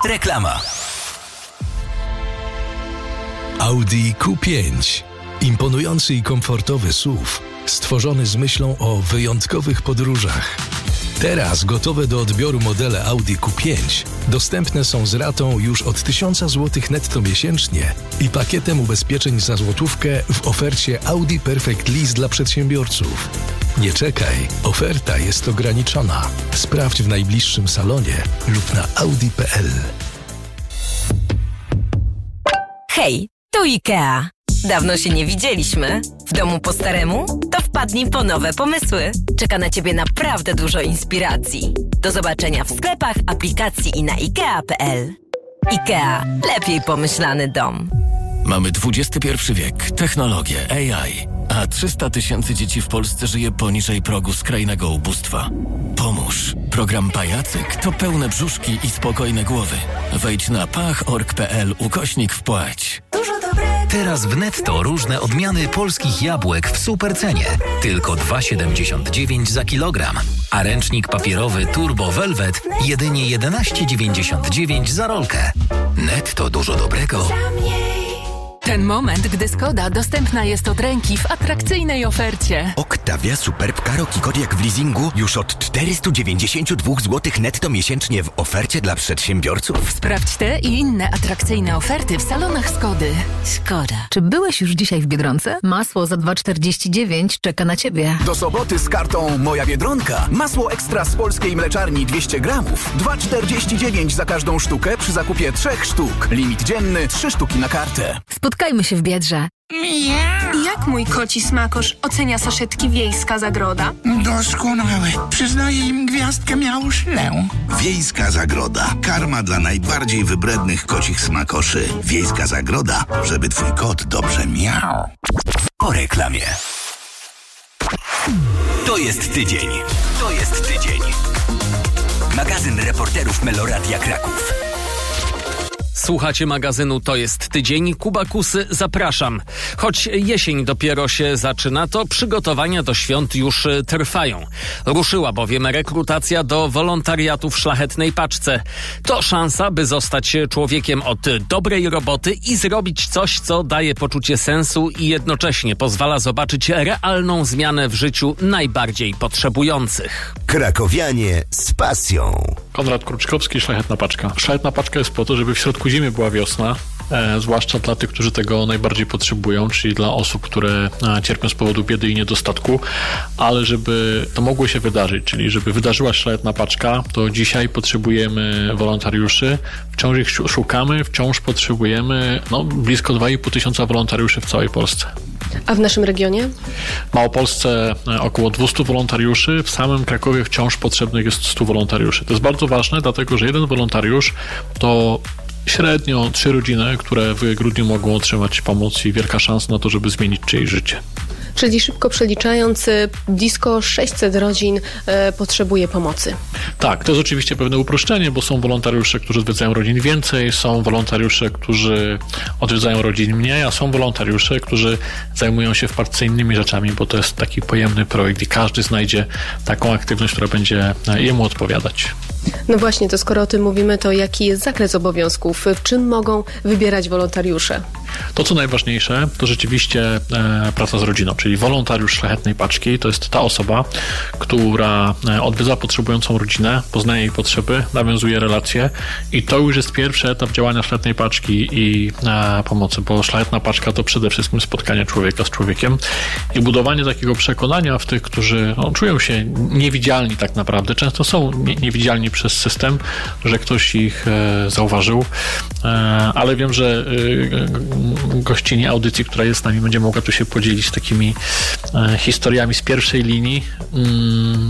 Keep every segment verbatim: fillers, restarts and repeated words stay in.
Reklama. Audi Q pięć. Imponujący i komfortowy S U V, stworzony z myślą o wyjątkowych podróżach. Teraz gotowe do odbioru modele Audi Q pięć dostępne są z ratą już od tysiąc złotych netto miesięcznie i pakietem ubezpieczeń za złotówkę w ofercie Audi Perfect Lease dla przedsiębiorców. Nie czekaj, oferta jest ograniczona. Sprawdź w najbliższym salonie lub na audi kropka p l. Hej, tu IKEA. Dawno się nie widzieliśmy. W domu po staremu? To wpadnij po nowe pomysły. Czeka na Ciebie naprawdę dużo inspiracji. Do zobaczenia w sklepach, aplikacji i na ikea kropka p l. IKEA. Lepiej pomyślany dom. Mamy dwudziesty pierwszy wiek, technologię, A I, a trzysta tysięcy dzieci w Polsce żyje poniżej progu skrajnego ubóstwa. Pomóż. Program Pajacyk to pełne brzuszki i spokojne głowy. Wejdź na pach kropka org kropka p l ukośnik wpłać. Teraz w Netto różne odmiany polskich jabłek w super cenie. Tylko dwa siedemdziesiąt dziewięć za kilogram. A ręcznik papierowy Turbo Velvet jedynie jedenaście dziewięćdziesiąt dziewięć za rolkę. Netto, dużo dobrego. Ten moment, gdy Skoda dostępna jest od ręki w atrakcyjnej ofercie. Octavia Superb Karoq i Kodiaq w leasingu już od czterysta dziewięćdziesiąt dwa złotych netto miesięcznie w ofercie dla przedsiębiorców. Sprawdź te i inne atrakcyjne oferty w salonach Skody. Skoda. Czy byłeś już dzisiaj w Biedronce? Masło za dwa czterdzieści dziewięć czeka na Ciebie. Do soboty z kartą Moja Biedronka. Masło ekstra z polskiej mleczarni dwieście gramów. dwa czterdzieści dziewięć za każdą sztukę przy zakupie trzech sztuk. Limit dzienny trzy sztuki na kartę. Spotkajmy się w Biedrze. Jak mój koci smakosz ocenia saszetki Wiejska Zagroda? Doskonałe. Przyznaję im gwiazdkę miałuszlę. Wiejska Zagroda. Karma dla najbardziej wybrednych kocich smakoszy. Wiejska Zagroda, żeby twój kot dobrze miał. Po reklamie. To jest tydzień. To jest tydzień. Magazyn reporterów Meloradia Kraków. Słuchacie magazynu To jest tydzień. Kuba Kusy, zapraszam. Choć jesień dopiero się zaczyna, to przygotowania do świąt już trwają. Ruszyła bowiem rekrutacja do wolontariatu w Szlachetnej Paczce. To szansa, by zostać człowiekiem od dobrej roboty i zrobić coś, co daje poczucie sensu i jednocześnie pozwala zobaczyć realną zmianę w życiu najbardziej potrzebujących. Krakowianie z pasją. Konrad Kruczkowski, Szlachetna Paczka. Szlachetna Paczka jest po to, żeby w środku zimy była wiosna, e, zwłaszcza dla tych, którzy tego najbardziej potrzebują, czyli dla osób, które e, cierpią z powodu biedy i niedostatku, ale żeby to mogło się wydarzyć, czyli żeby wydarzyła się Szlachetna Paczka, to dzisiaj potrzebujemy wolontariuszy, wciąż ich szukamy, wciąż potrzebujemy no, blisko dwa i pół tysiąca wolontariuszy w całej Polsce. A w naszym regionie? W Małopolsce około dwieście wolontariuszy, w samym Krakowie wciąż potrzebnych jest stu wolontariuszy. To jest bardzo ważne, dlatego że jeden wolontariusz to średnio trzy rodziny, które w grudniu mogą otrzymać pomoc i wielka szansa na to, żeby zmienić czyjeś życie. Czyli szybko przeliczając, blisko sześćset rodzin e, potrzebuje pomocy. Tak, to jest oczywiście pewne uproszczenie, bo są wolontariusze, którzy odwiedzają rodzin więcej, są wolontariusze, którzy odwiedzają rodzin mniej, a są wolontariusze, którzy zajmują się w paczce innymi rzeczami, bo to jest taki pojemny projekt i każdy znajdzie taką aktywność, która będzie jemu odpowiadać. No właśnie, to skoro o tym mówimy, to jaki jest zakres obowiązków? W czym mogą wybierać wolontariusze? To, co najważniejsze, to rzeczywiście e, praca z rodziną, czyli wolontariusz Szlachetnej Paczki to jest ta osoba, która odwiedza potrzebującą rodzinę, poznaje jej potrzeby, nawiązuje relacje i to już jest pierwszy etap działania Szlachetnej Paczki i e, pomocy, bo Szlachetna Paczka to przede wszystkim spotkanie człowieka z człowiekiem i budowanie takiego przekonania w tych, którzy no, czują się niewidzialni tak naprawdę, często są nie, niewidzialni przez system, że ktoś ich e, zauważył, e, ale wiem, że e, gościni audycji, która jest z nami, będzie mogła tu się podzielić takimi e, historiami z pierwszej linii mm,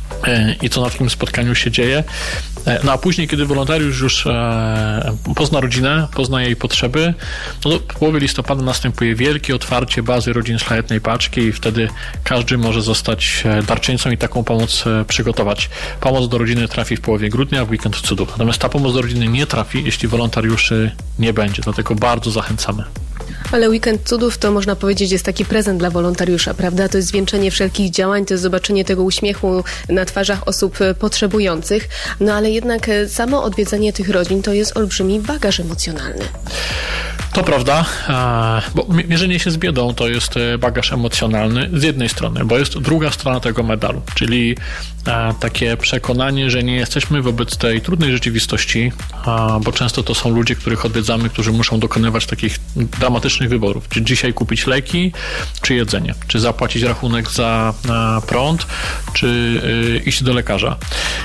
e, i co na takim spotkaniu się dzieje. E, no a później, kiedy wolontariusz już e, pozna rodzinę, pozna jej potrzeby, no to w połowie listopada następuje wielkie otwarcie bazy rodzin Szlachetnej Paczki i wtedy każdy może zostać darczyńcą i taką pomoc e, przygotować. Pomoc do rodziny trafi w połowie grudnia, w weekend cudów. Natomiast ta pomoc do rodziny nie trafi, jeśli wolontariuszy nie będzie, dlatego bardzo zachęcamy. Ale Weekend Cudów to można powiedzieć jest taki prezent dla wolontariusza, prawda? To jest zwieńczenie wszelkich działań, to jest zobaczenie tego uśmiechu na twarzach osób potrzebujących. No ale jednak samo odwiedzanie tych rodzin to jest olbrzymi bagaż emocjonalny. To prawda, bo mierzenie się z biedą to jest bagaż emocjonalny z jednej strony, bo jest druga strona tego medalu, czyli takie przekonanie, że nie jesteśmy wobec tej trudnej rzeczywistości, bo często to są ludzie, których odwiedzamy, którzy muszą dokonywać takich dramatycznych wyborów, czy dzisiaj kupić leki, czy jedzenie, czy zapłacić rachunek za prąd, czy iść do lekarza.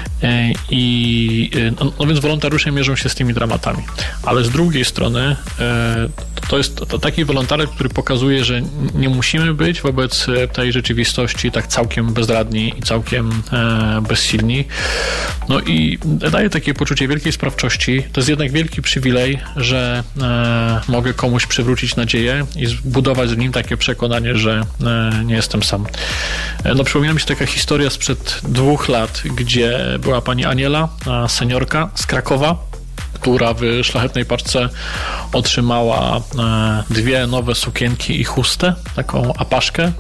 I no więc wolontariusze mierzą się z tymi dramatami, ale z drugiej strony to jest to taki wolontariat, który pokazuje, że nie musimy być wobec tej rzeczywistości tak całkiem bezradni i całkiem bezsilni. No i daje takie poczucie wielkiej sprawczości. To jest jednak wielki przywilej, że mogę komuś przywrócić nadzieję i zbudować w nim takie przekonanie, że nie jestem sam. No przypomina mi się taka historia sprzed dwóch lat, gdzie była pani Aniela, seniorka z Krakowa, która w szlachetnej paczce otrzymała dwie nowe sukienki i chustę, taką apaszkę.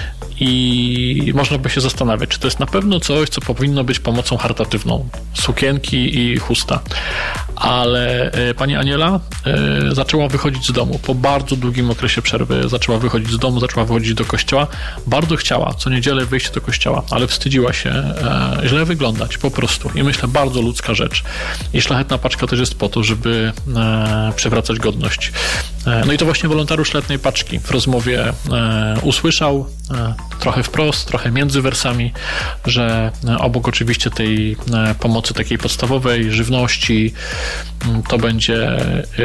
I można by się zastanawiać, czy to jest na pewno coś, co powinno być pomocą charytatywną. Sukienki i chusta. Ale pani Aniela y, zaczęła wychodzić z domu. Po bardzo długim okresie przerwy zaczęła wychodzić z domu, zaczęła wychodzić do kościoła. Bardzo chciała co niedzielę wyjść do kościoła, ale wstydziła się y, źle wyglądać po prostu. I myślę, bardzo ludzka rzecz. I szlachetna paczka też jest po to, żeby y, przywracać godność. Y, no i to właśnie wolontariusz szlachetnej paczki w rozmowie y, usłyszał y, trochę wprost, trochę między wersami, że obok oczywiście tej pomocy takiej podstawowej, żywności, to będzie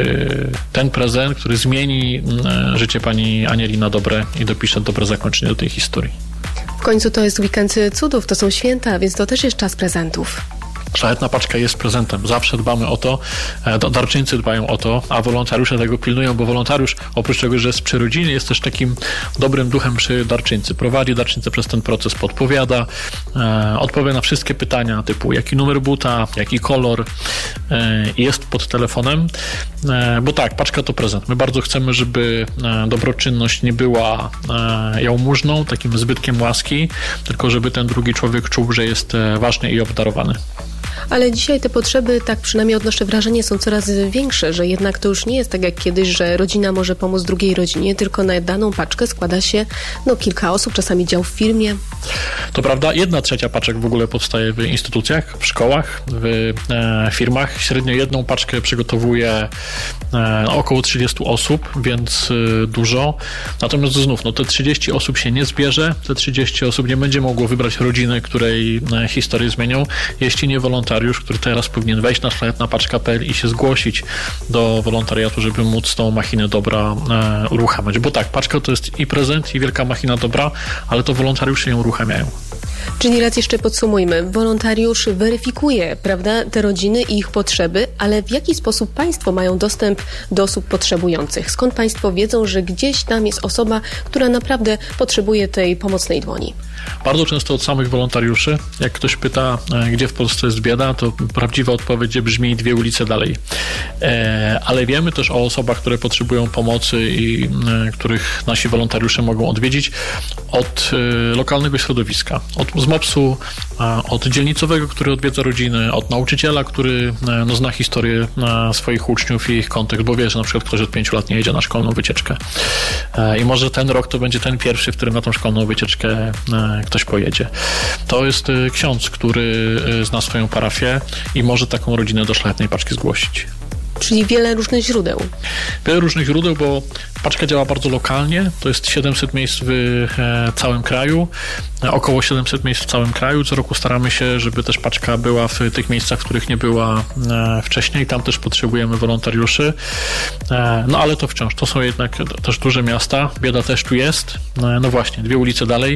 ten prezent, który zmieni życie pani Anieli na dobre i dopisze dobre zakończenie do tej historii. W końcu to jest Weekend Cudów, to są święta, więc to też jest czas prezentów. Szlachetna paczka jest prezentem. Zawsze dbamy o to, darczyńcy dbają o to, a wolontariusze tego pilnują, bo wolontariusz oprócz tego, że jest przy rodzinie, jest też takim dobrym duchem przy darczyńcy. Prowadzi darczyńcę przez ten proces, podpowiada, e, odpowie na wszystkie pytania typu jaki numer buta, jaki kolor, e, jest pod telefonem, e, bo tak, paczka to prezent. My bardzo chcemy, żeby e, dobroczynność nie była e, jałmużną, takim zbytkiem łaski, tylko żeby ten drugi człowiek czuł, że jest e, ważny i obdarowany. Ale dzisiaj te potrzeby, tak przynajmniej odnoszę wrażenie, są coraz większe, że jednak to już nie jest tak jak kiedyś, że rodzina może pomóc drugiej rodzinie, tylko na daną paczkę składa się no, kilka osób, czasami dział w firmie. To prawda, jedna trzecia paczek w ogóle powstaje w instytucjach, w szkołach, w e, firmach. Średnio jedną paczkę przygotowuje e, około trzydzieści osób, więc e, dużo. Natomiast znów, no te trzydzieści osób się nie zbierze, te trzydzieści osób nie będzie mogło wybrać rodziny, której e, historię zmienią, jeśli nie wolontariusz, który teraz powinien wejść na szlachetna paczka kropka pe el i się zgłosić do wolontariatu, żeby móc tą machinę dobra e, uruchamiać. Bo tak, paczka to jest i prezent, i wielka machina dobra, ale to wolontariusze ją uruchamiają. Czyli raz jeszcze podsumujmy. Wolontariusz weryfikuje, prawda, te rodziny i ich potrzeby, ale w jaki sposób państwo mają dostęp do osób potrzebujących? Skąd państwo wiedzą, że gdzieś tam jest osoba, która naprawdę potrzebuje tej pomocnej dłoni? Bardzo często od samych wolontariuszy. Jak ktoś pyta, gdzie w Polsce jest bieda, to prawdziwa odpowiedź brzmi dwie ulice dalej. E, ale wiemy też o osobach, które potrzebują pomocy i e, których nasi wolontariusze mogą odwiedzić od e, lokalnego środowiska. Od z mopsu, e, od dzielnicowego, który odwiedza rodziny, od nauczyciela, który e, no, zna historię e, swoich uczniów i ich kontekst, bo wie, że na przykład ktoś od pięciu lat nie jedzie na szkolną wycieczkę. E, I może ten rok to będzie ten pierwszy, w którym na tą szkolną wycieczkę e, ktoś pojedzie. To jest e, ksiądz, który e, zna swoją parafię i może taką rodzinę do szlachetnej paczki zgłosić. Czyli wiele różnych źródeł. Wiele różnych źródeł, bo paczka działa bardzo lokalnie. To jest siedemset miejsc w e, całym kraju. E, około siedemset miejsc w całym kraju. Co roku staramy się, żeby też paczka była w tych miejscach, w których nie była e, wcześniej. Tam też potrzebujemy wolontariuszy. E, no ale to wciąż. To są jednak też duże miasta. Bieda też tu jest. E, no właśnie, dwie ulice dalej.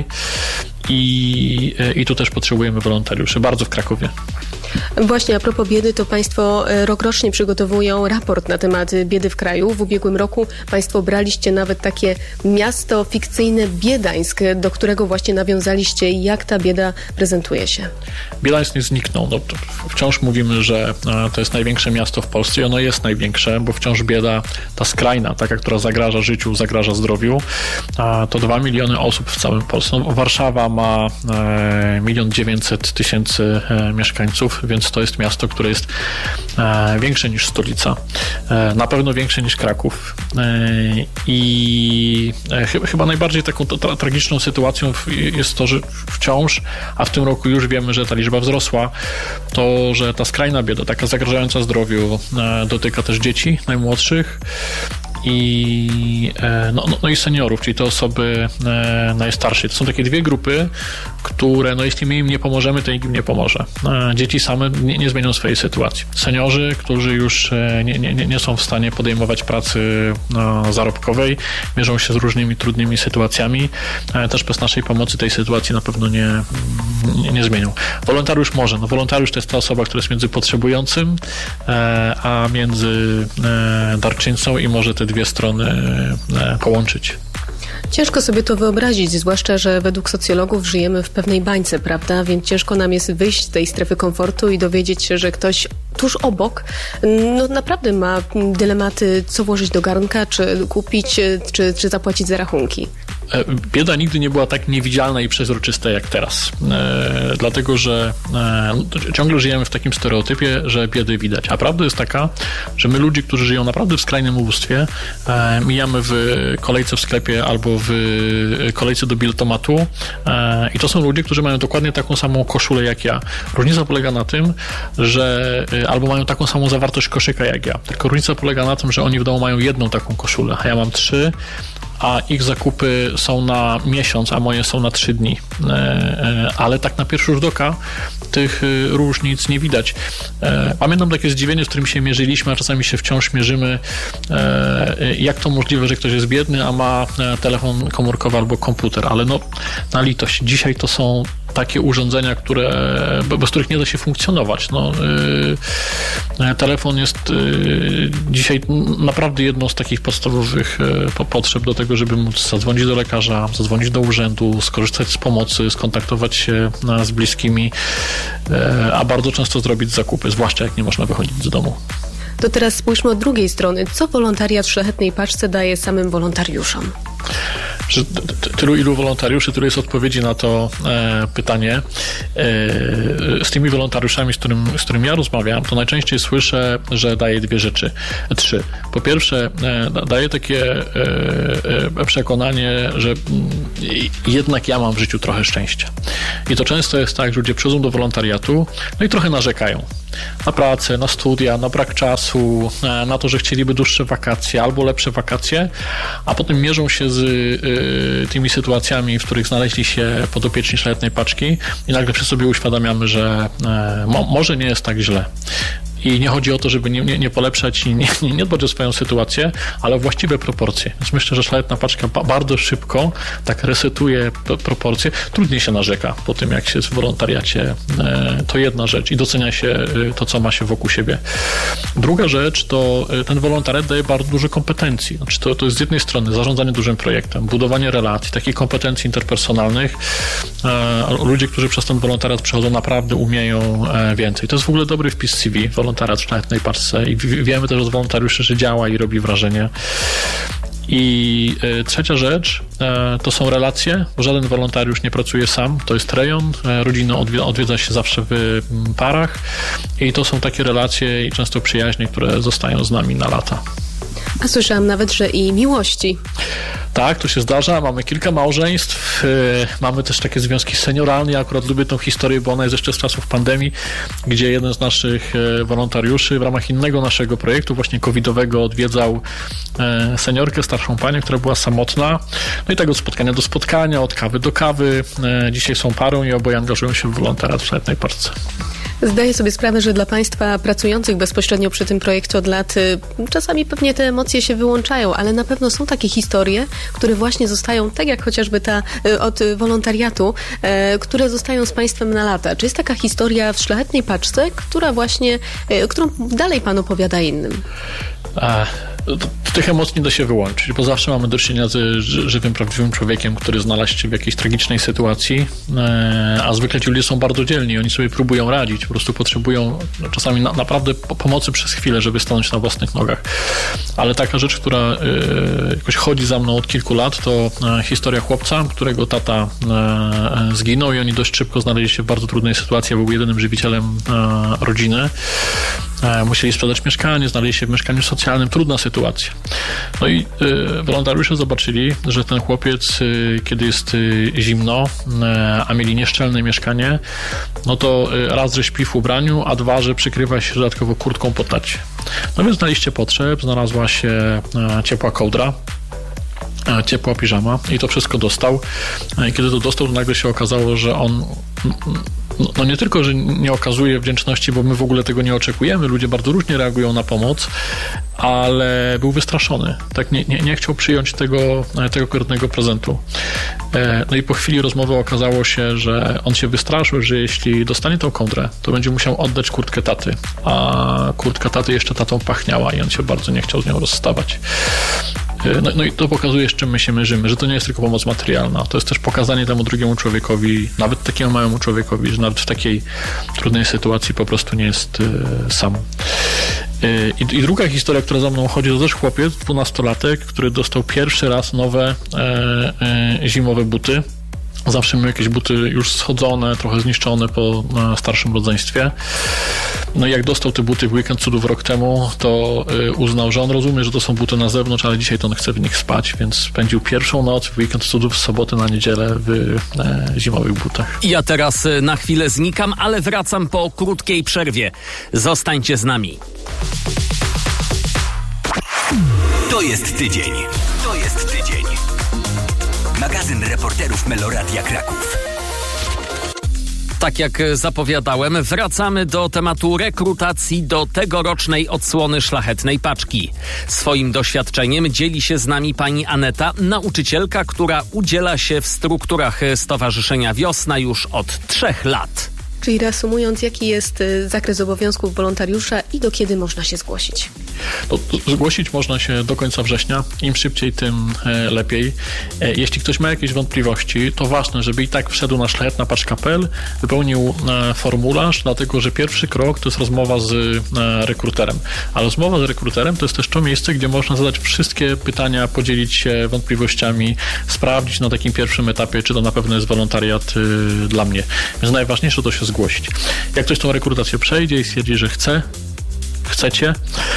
I, e, I tu też potrzebujemy wolontariuszy. Bardzo w Krakowie. Właśnie a propos biedy, to państwo rokrocznie przygotowują raport na temat biedy w kraju. W ubiegłym roku państwo braliście nawet takie miasto fikcyjne Biedańsk, do którego właśnie nawiązali obserwowaliście, jak ta bieda prezentuje się? Bieda nie zniknął. No, wciąż mówimy, że to jest największe miasto w Polsce i ono jest największe, bo wciąż bieda, ta skrajna, taka, która zagraża życiu, zagraża zdrowiu, to dwa miliony osób w całym Polsce. No, Warszawa ma milion dziewięćset tysięcy mieszkańców, więc to jest miasto, które jest większe niż stolica. Na pewno większe niż Kraków. I chyba najbardziej taką tra- tragiczną sytuacją jest to, że wciąż, a w tym roku już wiemy, że ta liczba wzrosła, to, że ta skrajna bieda, taka zagrażająca zdrowiu, dotyka też dzieci najmłodszych i, no, no, no i seniorów, czyli te osoby najstarsze. To są takie dwie grupy, które, no jeśli my im nie pomożemy, to nikt im nie pomoże. Dzieci same nie, nie zmienią swojej sytuacji. Seniorzy, którzy już nie, nie, nie są w stanie podejmować pracy no, zarobkowej, mierzą się z różnymi trudnymi sytuacjami, też bez naszej pomocy tej sytuacji na pewno nie, nie, nie zmienią. Wolontariusz może. No, wolontariusz to jest ta osoba, która jest między potrzebującym, a między darczyńcą i może te dwie strony połączyć. Ciężko sobie to wyobrazić, zwłaszcza, że według socjologów żyjemy w pewnej bańce, prawda? Więc ciężko nam jest wyjść z tej strefy komfortu i dowiedzieć się, że ktoś tuż obok no naprawdę ma dylematy, co włożyć do garnka, czy kupić, czy, czy zapłacić za rachunki. Bieda nigdy nie była tak niewidzialna i przezroczysta jak teraz. E, dlatego, że e, ciągle żyjemy w takim stereotypie, że biedy widać. A prawda jest taka, że my ludzi, którzy żyją naprawdę w skrajnym ubóstwie, e, mijamy w kolejce w sklepie albo w kolejce do biltomatu e, i to są ludzie, którzy mają dokładnie taką samą koszulę jak ja. Różnica polega na tym, że e, albo mają taką samą zawartość koszyka jak ja. Tylko różnica polega na tym, że oni w domu mają jedną taką koszulę, a ja mam trzy, a ich zakupy są na miesiąc, a moje są na trzy dni. Ale tak na pierwszy rzut oka tych różnic nie widać. Pamiętam takie zdziwienie, z którym się mierzyliśmy, a czasami się wciąż mierzymy, jak to możliwe, że ktoś jest biedny, a ma telefon komórkowy albo komputer, ale no na litość. Dzisiaj to są takie urządzenia, które, bez których nie da się funkcjonować. No, yy, telefon jest yy, dzisiaj naprawdę jedną z takich podstawowych yy, potrzeb do tego, żeby móc zadzwonić do lekarza, zadzwonić do urzędu, skorzystać z pomocy, skontaktować się yy, z bliskimi, yy, a bardzo często zrobić zakupy, zwłaszcza jak nie można wychodzić z domu. To teraz spójrzmy od drugiej strony. Co wolontariat w Szlachetnej Paczce daje samym wolontariuszom? Że tylu ilu wolontariuszy, tyle jest odpowiedzi na to e, pytanie. E, z tymi wolontariuszami, z, którym, z którymi ja rozmawiam, to najczęściej słyszę, że daje dwie rzeczy. Trzy. Po pierwsze, e, daje takie e, e, przekonanie, że m, jednak ja mam w życiu trochę szczęścia. I to często jest tak, że ludzie przychodzą do wolontariatu, no i trochę narzekają. Na pracę, na studia, na brak czasu, na to, że chcieliby dłuższe wakacje albo lepsze wakacje, a potem mierzą się z y, tymi sytuacjami, w których znaleźli się podopieczni Szlachetnej Paczki i nagle przy sobie uświadamiamy, że y, mo, może nie jest tak źle. I nie chodzi o to, żeby nie, nie, nie polepszać i nie, nie, nie dbać o swoją sytuację, ale właściwe proporcje. Więc myślę, że Szlachetna Paczka ba- bardzo szybko tak resetuje p- proporcje. Trudniej się narzeka po tym, jak się jest w wolontariacie. E, to jedna rzecz i docenia się e, to, co ma się wokół siebie. Druga rzecz to e, ten wolontariat daje bardzo dużo kompetencji. Znaczy to, to jest z jednej strony zarządzanie dużym projektem, budowanie relacji, takich kompetencji interpersonalnych. E, ludzie, którzy przez ten wolontariat przechodzą, naprawdę umieją e, więcej. To jest w ogóle dobry wpis C V. Wolontariat w Szlachetnej Paczce i wiemy też od wolontariuszy, że działa i robi wrażenie. I y, trzecia rzecz y, to są relacje, bo żaden wolontariusz nie pracuje sam, to jest rejon, y, rodzinę odwi- odwiedza się zawsze w y, parach i to są takie relacje i często przyjaźnie, które zostają z nami na lata. A słyszałam nawet, że i miłości. Tak, to się zdarza. Mamy kilka małżeństw, yy, mamy też takie związki senioralne. Ja akurat lubię tą historię, bo ona jest jeszcze z czasów pandemii, gdzie jeden z naszych yy, wolontariuszy w ramach innego naszego projektu, właśnie covidowego, odwiedzał yy, seniorkę, starszą panią, która była samotna. No i tak od spotkania do spotkania, od kawy do kawy. Yy, dzisiaj są parą i oboje angażują się w wolontariat w Szlachetnej Paczce. Zdaję sobie sprawę, że dla Państwa pracujących bezpośrednio przy tym projekcie od lat czasami pewnie te emocje się wyłączają, ale na pewno są takie historie, które właśnie zostają, tak jak chociażby ta od wolontariatu, które zostają z Państwem na lata. Czy jest taka historia w Szlachetnej Paczce, która właśnie, którą dalej Pan opowiada innym? A, Tych emocji nie da się wyłączyć, bo zawsze mamy do czynienia z żywym, prawdziwym człowiekiem, który znalazł się w jakiejś tragicznej sytuacji, a zwykle ci ludzie są bardzo dzielni, oni sobie próbują radzić, po prostu potrzebują czasami na, naprawdę pomocy przez chwilę, żeby stanąć na własnych nogach. Ale taka rzecz, która jakoś chodzi za mną od kilku lat, to historia chłopca, którego tata zginął i oni dość szybko znaleźli się w bardzo trudnej sytuacji, był jedynym żywicielem rodziny. Musieli sprzedać mieszkanie, znaleźli się w mieszkaniu socjalnym, trudna sytuacja. No i y, wolontariusze zobaczyli, że ten chłopiec, y, kiedy jest y, zimno, y, a mieli nieszczelne mieszkanie, no to y, raz, że śpi w ubraniu, a dwa, że przykrywa się dodatkowo kurtką po tacie. No więc na liście potrzeb znalazła się y, ciepła kołdra, ciepła piżama i to wszystko dostał. I kiedy to dostał, to nagle się okazało, że on no, no nie tylko, że nie okazuje wdzięczności, bo my w ogóle tego nie oczekujemy, ludzie bardzo różnie reagują na pomoc, ale był wystraszony. Tak nie, nie, nie chciał przyjąć tego, tego konkretnego prezentu. No i po chwili rozmowy okazało się, że on się wystraszył, że jeśli dostanie tą kołdrę, to będzie musiał oddać kurtkę taty, a kurtka taty jeszcze tatą pachniała i on się bardzo nie chciał z nią rozstawać. No, no i to pokazuje, z czym my się mierzymy, że to nie jest tylko pomoc materialna, to jest też pokazanie temu drugiemu człowiekowi, nawet takiemu małemu człowiekowi, że nawet w takiej trudnej sytuacji po prostu nie jest y, sam. Y, I druga historia, która za mną chodzi, to też chłopiec, dwunastolatek, który dostał pierwszy raz nowe y, y, zimowe buty. Zawsze miał jakieś buty już schodzone, trochę zniszczone po starszym rodzeństwie. No i jak dostał te buty w Weekend Cudów rok temu, to uznał, że on rozumie, że to są buty na zewnątrz, ale dzisiaj to on chce w nich spać, więc spędził pierwszą noc w Weekend Cudów z soboty na niedzielę w e, zimowych butach. Ja teraz na chwilę znikam, ale wracam po krótkiej przerwie. Zostańcie z nami. To jest tydzień. To jest tydzień. Magazyn reporterów Meloradia Kraków. Tak jak zapowiadałem, wracamy do tematu rekrutacji do tegorocznej odsłony Szlachetnej Paczki. Swoim doświadczeniem dzieli się z nami pani Aneta, nauczycielka, która udziela się w strukturach Stowarzyszenia Wiosna już od trzech lat. Czyli reasumując, jaki jest zakres obowiązków wolontariusza i do kiedy można się zgłosić? To, to zgłosić można się do końca września. Im szybciej, tym e, lepiej. E, jeśli ktoś ma jakieś wątpliwości, to ważne, żeby i tak wszedł na szlachetna paczka kropka p l, wypełnił e, formularz, dlatego że pierwszy krok to jest rozmowa z e, rekruterem. A rozmowa z rekruterem to jest też to miejsce, gdzie można zadać wszystkie pytania, podzielić się wątpliwościami, sprawdzić na takim pierwszym etapie, czy to na pewno jest wolontariat e, dla mnie. Więc najważniejsze to się zgłosić. Jak ktoś tą rekrutację przejdzie i stwierdzi, że chce, chcecie,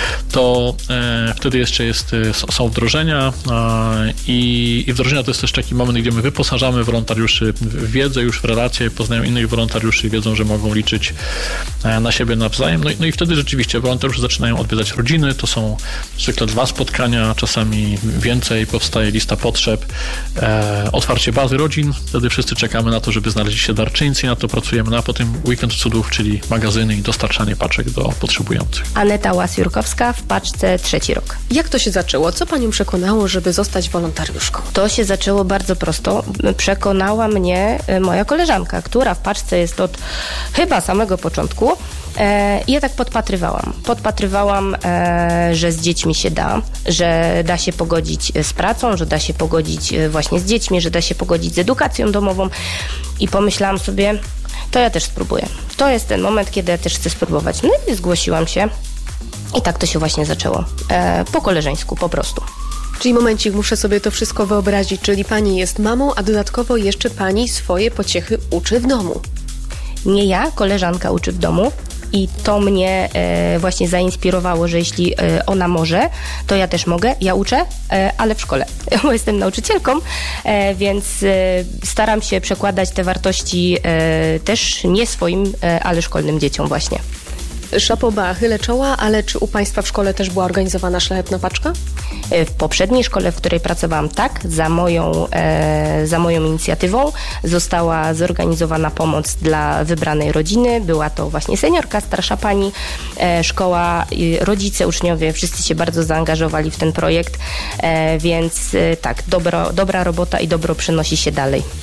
to e, wtedy jeszcze jest, są wdrożenia e, i, i wdrożenia to jest też taki moment, gdzie my wyposażamy wolontariuszy w wiedzę, już w relacje, poznają innych wolontariuszy i wiedzą, że mogą liczyć e, na siebie nawzajem. No, no i wtedy rzeczywiście wolontariusze zaczynają odwiedzać rodziny, to są zwykle dwa spotkania, czasami więcej, powstaje lista potrzeb, e, otwarcie bazy rodzin, wtedy wszyscy czekamy na to, żeby znaleźli się darczyńcy, na to pracujemy, no a potem Weekend Cudów, czyli magazyny i dostarczanie paczek do potrzebujących. Aneta Łasiurkowska w paczce trzeci rok. Jak to się zaczęło? Co panią przekonało, żeby zostać wolontariuszką? To się zaczęło bardzo prosto. Przekonała mnie moja koleżanka, która w paczce jest od chyba samego początku. E, I ja tak podpatrywałam. Podpatrywałam, e, że z dziećmi się da, że da się pogodzić z pracą, że da się pogodzić właśnie z dziećmi, że da się pogodzić z edukacją domową i pomyślałam sobie, to ja też spróbuję. To jest ten moment, kiedy ja też chcę spróbować. No i zgłosiłam się i tak to się właśnie zaczęło. E, po koleżeńsku po prostu. Czyli momencik, muszę sobie to wszystko wyobrazić, czyli pani jest mamą, a dodatkowo jeszcze pani swoje pociechy uczy w domu. Nie ja, koleżanka uczy w domu. I to mnie e, właśnie zainspirowało, że jeśli e, ona może, to ja też mogę. Ja uczę, e, ale w szkole, bo jestem nauczycielką, e, więc e, staram się przekładać te wartości e, też nie swoim, e, ale szkolnym dzieciom właśnie. Szapoba, chylę czoła, ale czy u państwa w szkole też była organizowana szlachetna paczka? W poprzedniej szkole, w której pracowałam, tak, za moją, e, za moją inicjatywą została zorganizowana pomoc dla wybranej rodziny. Była to właśnie seniorka, starsza pani, e, szkoła, e, rodzice, uczniowie, wszyscy się bardzo zaangażowali w ten projekt, e, więc e, tak, dobro, dobra robota i dobro przenosi się dalej.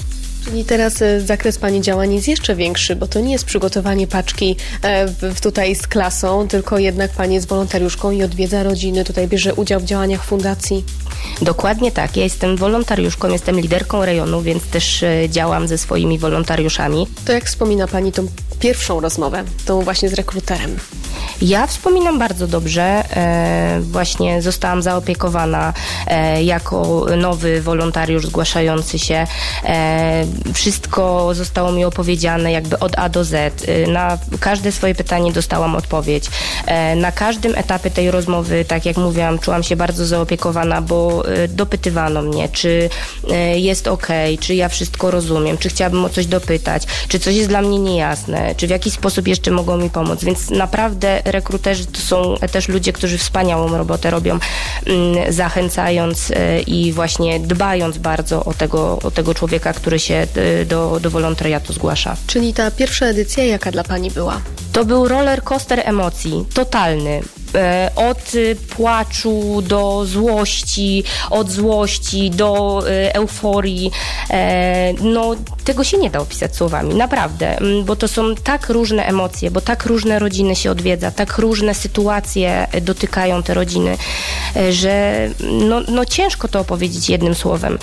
Czyli teraz zakres Pani działań jest jeszcze większy, bo to nie jest przygotowanie paczki w, tutaj z klasą, tylko jednak Pani jest wolontariuszką i odwiedza rodziny, tutaj bierze udział w działaniach fundacji. Dokładnie tak. Ja jestem wolontariuszką, jestem liderką rejonu, więc też działam ze swoimi wolontariuszami. To jak wspomina Pani tą pierwszą rozmowę, tą właśnie z rekruterem? Ja wspominam bardzo dobrze. E, właśnie zostałam zaopiekowana e, jako nowy wolontariusz zgłaszający się. E, wszystko zostało mi opowiedziane jakby od A do Z. E, na każde swoje pytanie dostałam odpowiedź. E, na każdym etapie tej rozmowy, tak jak mówiłam, czułam się bardzo zaopiekowana, bo e, dopytywano mnie, czy e, jest okej, czy ja wszystko rozumiem, czy chciałabym o coś dopytać, czy coś jest dla mnie niejasne, czy w jakiś sposób jeszcze mogą mi pomóc. Więc naprawdę rekruterzy to są też ludzie, którzy wspaniałą robotę robią, zachęcając i właśnie dbając bardzo o tego, o tego człowieka, który się do, do wolontariatu zgłasza. Czyli ta pierwsza edycja jaka dla Pani była? To był roller coaster emocji, totalny. Od płaczu do złości, od złości do euforii. No, tego się nie da opisać słowami, naprawdę, bo to są tak różne emocje, bo tak różne rodziny się odwiedza, tak różne sytuacje dotykają te rodziny, że no, no ciężko to opowiedzieć jednym słowem.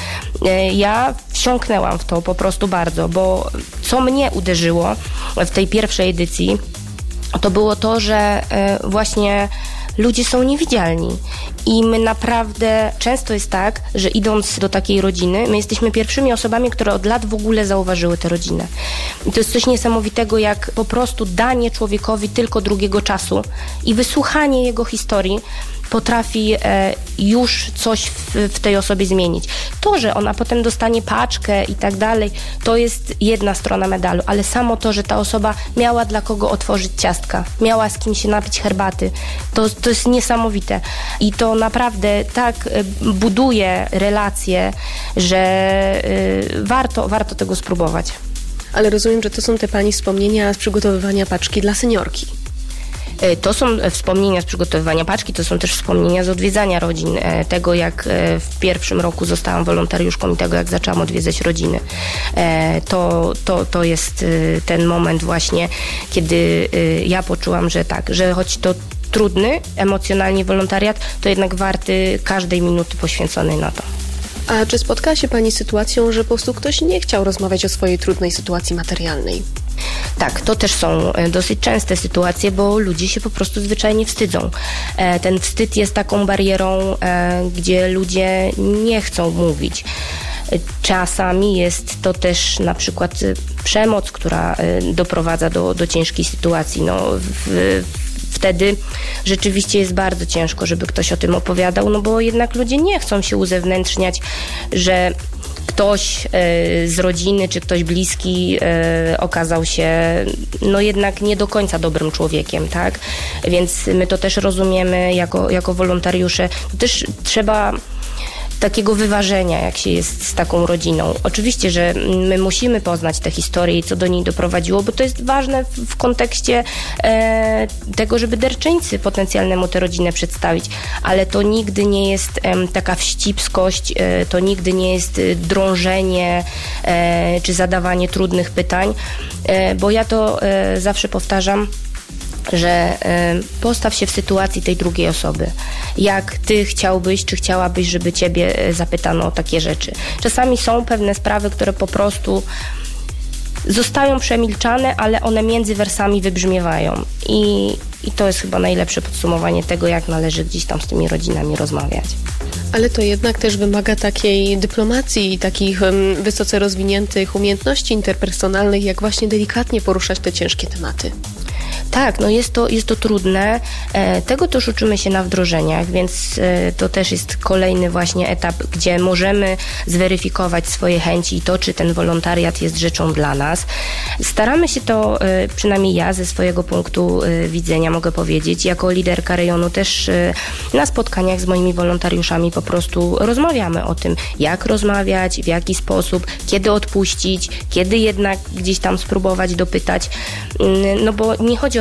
Ja wsiąknęłam w to po prostu bardzo, bo co mnie uderzyło w tej pierwszej edycji, to było to, że właśnie ludzie są niewidzialni i my naprawdę, często jest tak, że idąc do takiej rodziny, my jesteśmy pierwszymi osobami, które od lat w ogóle zauważyły tę rodzinę. I to jest coś niesamowitego, jak po prostu danie człowiekowi tylko drugiego czasu i wysłuchanie jego historii potrafi e, już coś w, w tej osobie zmienić. To, że ona potem dostanie paczkę i tak dalej, to jest jedna strona medalu, ale samo to, że ta osoba miała dla kogo otworzyć ciastka, miała z kim się napić herbaty, to, to jest niesamowite. I to naprawdę tak e, buduje relacje, że e, warto, warto tego spróbować. Ale rozumiem, że to są te Pani wspomnienia z przygotowywania paczki dla seniorki. To są wspomnienia z przygotowywania paczki, to są też wspomnienia z odwiedzania rodzin, tego jak w pierwszym roku zostałam wolontariuszką i tego jak zaczęłam odwiedzać rodziny. To, to, to jest ten moment właśnie, kiedy ja poczułam, że tak, że choć to trudny emocjonalnie wolontariat, to jednak warty każdej minuty poświęconej na to. A czy spotkała się Pani z sytuacją, że po prostu ktoś nie chciał rozmawiać o swojej trudnej sytuacji materialnej? Tak, to też są dosyć częste sytuacje, bo ludzie się po prostu zwyczajnie wstydzą. Ten wstyd jest taką barierą, gdzie ludzie nie chcą mówić. Czasami jest to też na przykład przemoc, która doprowadza do, do ciężkiej sytuacji. No, w, Wtedy rzeczywiście jest bardzo ciężko, żeby ktoś o tym opowiadał, no bo jednak ludzie nie chcą się uzewnętrzniać, że ktoś z rodziny czy ktoś bliski okazał się no jednak nie do końca dobrym człowiekiem, tak? Więc my to też rozumiemy jako, jako wolontariusze. To też trzeba takiego wyważenia, jak się jest z taką rodziną. Oczywiście, że my musimy poznać tę historię i co do niej doprowadziło, bo to jest ważne w, w kontekście e, tego, żeby darczyńcy potencjalnemu tę rodzinę przedstawić, ale to nigdy nie jest e, taka wścibskość, e, to nigdy nie jest drążenie e, czy zadawanie trudnych pytań, e, bo ja to e, zawsze powtarzam, że y, postaw się w sytuacji tej drugiej osoby. Jak ty chciałbyś, czy chciałabyś, żeby ciebie y, zapytano o takie rzeczy. Czasami są pewne sprawy, które po prostu zostają przemilczane, ale one między wersami wybrzmiewają. I, i to jest chyba najlepsze podsumowanie tego, jak należy gdzieś tam z tymi rodzinami rozmawiać. Ale to jednak też wymaga takiej dyplomacji i takich um, wysoce rozwiniętych umiejętności interpersonalnych, jak właśnie delikatnie poruszać te ciężkie tematy. Tak, no jest to, jest to trudne. E, tego też uczymy się na wdrożeniach, więc e, to też jest kolejny właśnie etap, gdzie możemy zweryfikować swoje chęci i to, czy ten wolontariat jest rzeczą dla nas. Staramy się to, e, przynajmniej ja ze swojego punktu e, widzenia mogę powiedzieć, jako liderka rejonu też e, na spotkaniach z moimi wolontariuszami po prostu rozmawiamy o tym, jak rozmawiać, w jaki sposób, kiedy odpuścić, kiedy jednak gdzieś tam spróbować dopytać, no bo nie chodzi o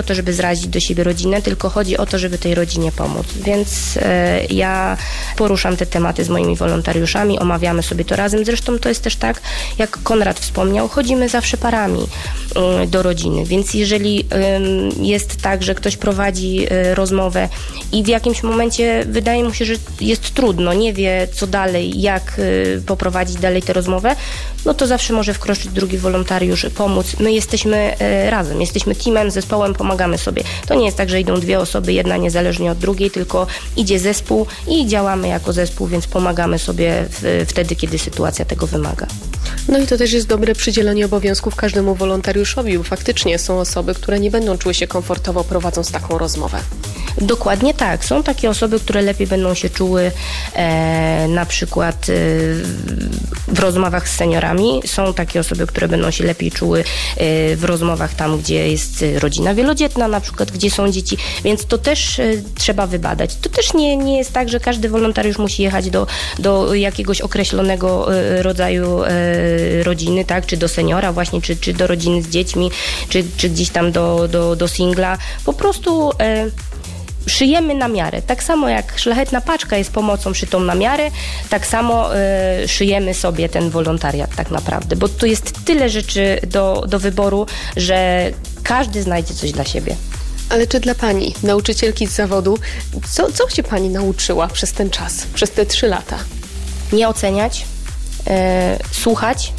o to, żeby zrazić do siebie rodzinę, tylko chodzi o to, żeby tej rodzinie pomóc. Więc e, ja poruszam te tematy z moimi wolontariuszami, omawiamy sobie to razem. Zresztą to jest też tak, jak Konrad wspomniał, chodzimy zawsze parami y, do rodziny, więc jeżeli y, jest tak, że ktoś prowadzi y, rozmowę i w jakimś momencie wydaje mu się, że jest trudno, nie wie co dalej, jak y, poprowadzić dalej tę rozmowę, no to zawsze może wkroczyć drugi wolontariusz, pomóc. My jesteśmy y, razem, jesteśmy teamem, zespołem, pomagamy sobie. To nie jest tak, że idą dwie osoby, jedna niezależnie od drugiej, tylko idzie zespół i działamy jako zespół, więc pomagamy sobie w, wtedy, kiedy sytuacja tego wymaga. No i to też jest dobre przydzielenie obowiązków każdemu wolontariuszowi, bo faktycznie są osoby, które nie będą czuły się komfortowo prowadząc taką rozmowę. Dokładnie tak. Są takie osoby, które lepiej będą się czuły e, na przykład e, w rozmowach z seniorami. Są takie osoby, które będą się lepiej czuły e, w rozmowach tam, gdzie jest rodzina wielodzietna na przykład, gdzie są dzieci, więc to też e, trzeba wybadać. To też nie, nie jest tak, że każdy wolontariusz musi jechać do, do jakiegoś określonego e, rodzaju e, rodziny, tak, czy do seniora właśnie, czy, czy do rodziny z dziećmi, czy, czy gdzieś tam do, do, do singla. Po prostu e, szyjemy na miarę. Tak samo jak szlachetna paczka jest pomocą szytą na miarę, tak samo y, szyjemy sobie ten wolontariat tak naprawdę, bo tu jest tyle rzeczy do, do wyboru, że każdy znajdzie coś dla siebie. Ale czy dla Pani, nauczycielki z zawodu, co, co się Pani nauczyła przez ten czas, przez te trzy lata? Nie oceniać, y, słuchać,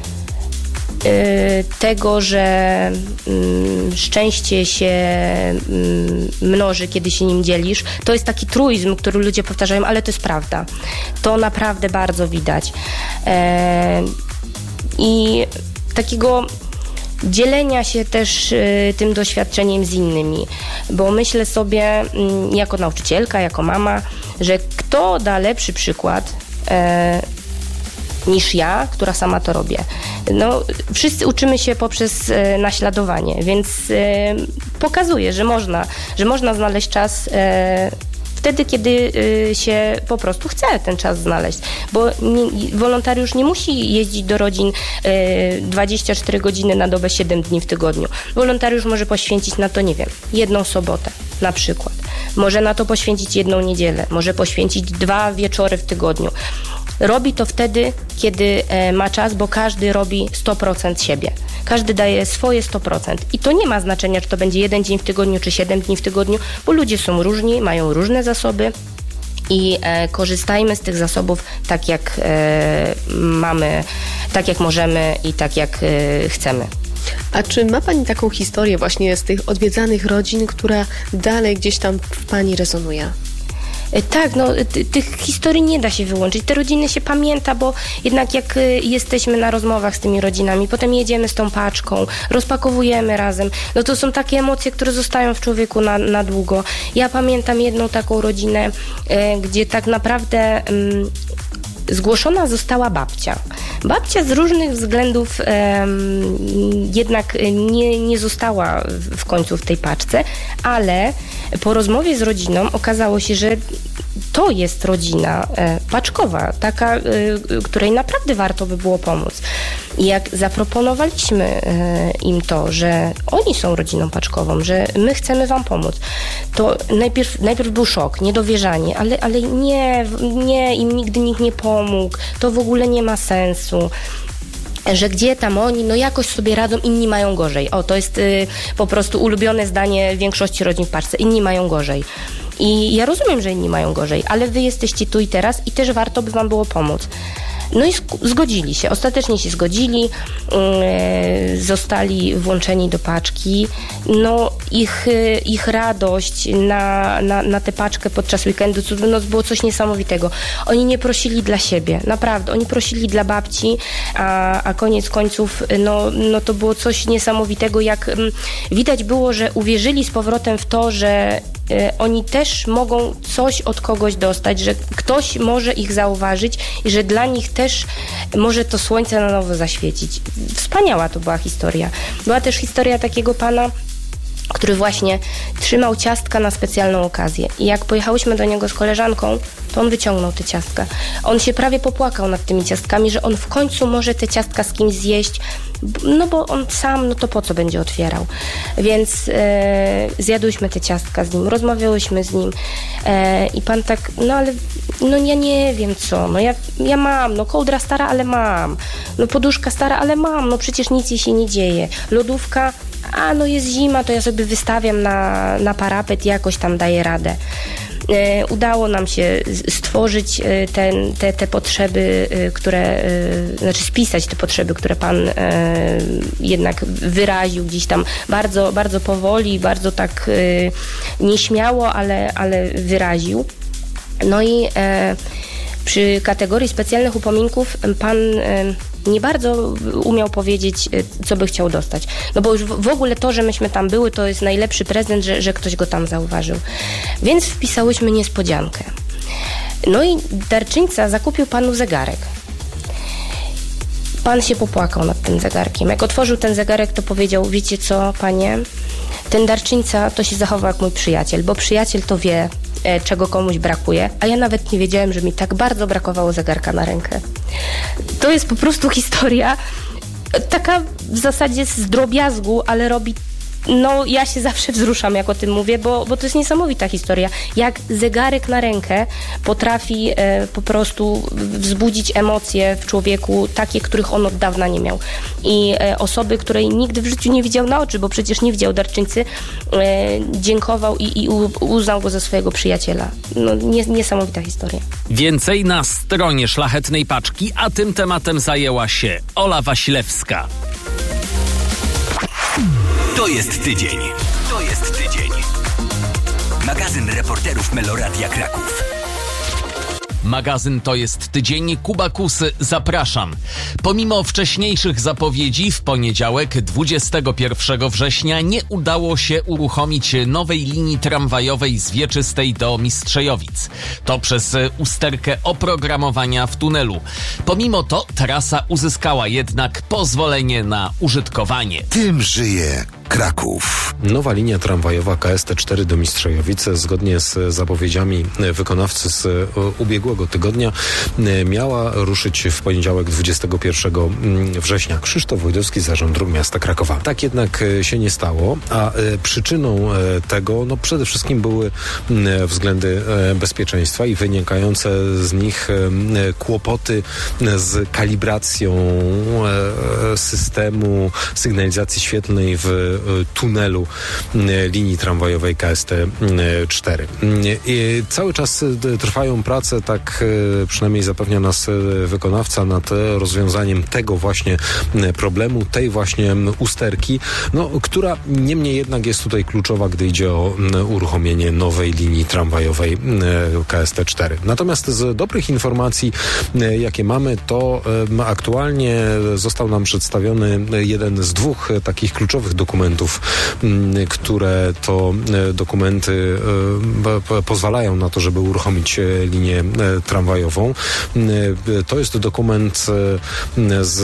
tego, że mm, szczęście się mm, mnoży, kiedy się nim dzielisz. To jest taki truizm, który ludzie powtarzają, ale to jest prawda. To naprawdę bardzo widać. E, I takiego dzielenia się też y, tym doświadczeniem z innymi, bo myślę sobie y, jako nauczycielka, jako mama, że kto da lepszy przykład y, niż ja, która sama to robię. No, wszyscy uczymy się poprzez e, naśladowanie, więc e, pokazuję, że można, że można znaleźć czas e, wtedy, kiedy e, się po prostu chce ten czas znaleźć, bo nie, wolontariusz nie musi jeździć do rodzin e, dwadzieścia cztery godziny na dobę, siedem dni w tygodniu. Wolontariusz może poświęcić na to, nie wiem, jedną sobotę na przykład. Może na to poświęcić jedną niedzielę, może poświęcić dwa wieczory w tygodniu. Robi to wtedy, kiedy e, ma czas, bo każdy robi sto procent siebie. Każdy daje swoje sto procent. I to nie ma znaczenia, czy to będzie jeden dzień w tygodniu, czy siedem dni w tygodniu, bo ludzie są różni, mają różne zasoby i e, korzystajmy z tych zasobów tak, jak e, mamy, tak jak możemy i tak, jak e, chcemy. A czy ma Pani taką historię właśnie z tych odwiedzanych rodzin, która dalej gdzieś tam w Pani rezonuje? Tak, no ty, tych historii nie da się wyłączyć. Te rodziny się pamięta, bo jednak jak y, jesteśmy na rozmowach z tymi rodzinami, potem jedziemy z tą paczką, rozpakowujemy razem, no to są takie emocje, które zostają w człowieku na, na długo. Ja pamiętam jedną taką rodzinę, y, gdzie tak naprawdę y, zgłoszona została babcia. Babcia z różnych względów um, jednak nie, nie została w końcu w tej paczce, ale po rozmowie z rodziną okazało się, że to jest rodzina e, paczkowa, taka, e, której naprawdę warto by było pomóc. I jak zaproponowaliśmy e, im to, że oni są rodziną paczkową, że my chcemy wam pomóc, to najpierw, najpierw był szok, niedowierzanie, ale, ale nie, nie, im nigdy nikt nie pomógł, to w ogóle nie ma sensu. Że gdzie tam oni, no jakoś sobie radzą, inni mają gorzej. O, to jest y, po prostu ulubione zdanie większości rodzin w paczce. Inni mają gorzej. I ja rozumiem, że inni mają gorzej, ale wy jesteście tu i teraz i też warto by wam było pomóc. No i zgodzili się, ostatecznie się zgodzili, yy, zostali włączeni do paczki. No ich, yy, ich radość na, na, na tę paczkę podczas weekendu to no, było coś niesamowitego. Oni nie prosili dla siebie, naprawdę, oni prosili dla babci, a, a koniec końców no, no to było coś niesamowitego, jak yy, widać było, że uwierzyli z powrotem w to, że yy, oni też mogą coś od kogoś dostać, że ktoś może ich zauważyć i że dla nich też może to słońce na nowo zaświecić. Wspaniała to była historia. Była też historia takiego pana, który właśnie trzymał ciastka na specjalną okazję. I jak pojechałyśmy do niego z koleżanką, to on wyciągnął te ciastka. On się prawie popłakał nad tymi ciastkami, że on w końcu może te ciastka z kimś zjeść, no bo on sam, no to po co będzie otwierał. Więc e, zjadłyśmy te ciastka z nim, rozmawiałyśmy z nim e, i pan tak, no ale no ja nie wiem co, no ja, ja mam, no kołdra stara, ale mam, no poduszka stara, ale mam, no przecież nic jej się nie dzieje. Lodówka, a no jest zima, to ja sobie wystawiam na, na parapet i jakoś tam daję radę. E, udało nam się stworzyć e, ten, te, te potrzeby, e, które, e, znaczy spisać te potrzeby, które pan e, jednak wyraził gdzieś tam bardzo, bardzo powoli, bardzo tak e, nieśmiało, ale, ale wyraził. No i e, przy kategorii specjalnych upominków pan e, nie bardzo umiał powiedzieć, co by chciał dostać. No bo już w ogóle to, że myśmy tam były, to jest najlepszy prezent, że, że ktoś go tam zauważył. Więc wpisałyśmy niespodziankę. No i darczyńca zakupił panu zegarek. Pan się popłakał nad tym zegarkiem. Jak otworzył ten zegarek, to powiedział, wiecie co, panie, ten darczyńca to się zachował jak mój przyjaciel, bo przyjaciel to wie, e, czego komuś brakuje, a ja nawet nie wiedziałem, że mi tak bardzo brakowało zegarka na rękę. To jest po prostu historia taka w zasadzie z drobiazgu, ale robi, no ja się zawsze wzruszam, jak o tym mówię, bo, bo to jest niesamowita historia. Jak zegarek na rękę potrafi e, po prostu wzbudzić emocje w człowieku, takie, których on od dawna nie miał. I e, osoby, której nigdy w życiu nie widział na oczy, bo przecież nie widział darczyńcy, e, dziękował i, i uznał go za swojego przyjaciela. No nie, niesamowita historia. Więcej na stronie Szlachetnej Paczki, a tym tematem zajęła się Ola Wasilewska. To jest tydzień. To jest tydzień. Magazyn reporterów Meloradia Kraków. Magazyn To jest tydzień. Kuba Kusy, zapraszam. Pomimo wcześniejszych zapowiedzi w poniedziałek dwudziestego pierwszego września nie udało się uruchomić nowej linii tramwajowej z Wieczystej do Mistrzejowic. To przez usterkę oprogramowania w tunelu. Pomimo to trasa uzyskała jednak pozwolenie na użytkowanie. Tym żyje Kraków. Nowa linia tramwajowa K S T cztery do Mistrzejowic, zgodnie z zapowiedziami wykonawcy z ubiegłego tygodnia, miała ruszyć w poniedziałek dwudziestego pierwszego września. Krzysztof Wojdowski, Zarząd Dróg Miasta Krakowa. Tak jednak się nie stało, a przyczyną tego no przede wszystkim były względy bezpieczeństwa i wynikające z nich kłopoty z kalibracją systemu sygnalizacji świetlnej w tunelu linii tramwajowej K S T cztery. I cały czas trwają prace, tak przynajmniej zapewnia nas wykonawca, nad rozwiązaniem tego właśnie problemu, tej właśnie usterki, no, która niemniej jednak jest tutaj kluczowa, gdy idzie o uruchomienie nowej linii tramwajowej K S T cztery. Natomiast z dobrych informacji, jakie mamy, to aktualnie został nam przedstawiony jeden z dwóch takich kluczowych dokumentów, które to dokumenty pozwalają na to, żeby uruchomić linię tramwajową. To jest dokument z